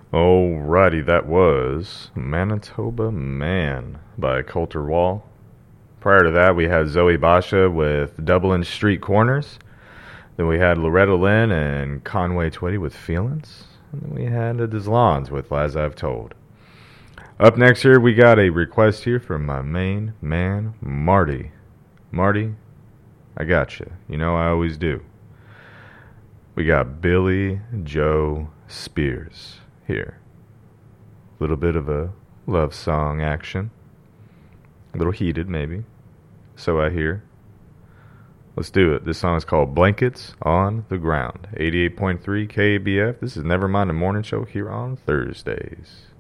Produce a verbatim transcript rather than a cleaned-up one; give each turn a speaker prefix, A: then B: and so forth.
A: Alrighty, that was Manitoba Man by Coulter Wall. Prior to that, we had Zoe Basha with Dublin Street Corners. Then we had Loretta Lynn and Conway Twitty with Feelings. And then we had the Deslons with As I've Told. Up next here, we got a request here from my main man, Marty. Marty, I got you. You know I always do. We got Billy Joe Spears here. A little bit of a love song action. A little heated, maybe. So I hear. Let's do it. This song is called Blankets on the Ground. eighty-eight point three K B F. This is Nevermind the Morning Show here on Thursdays.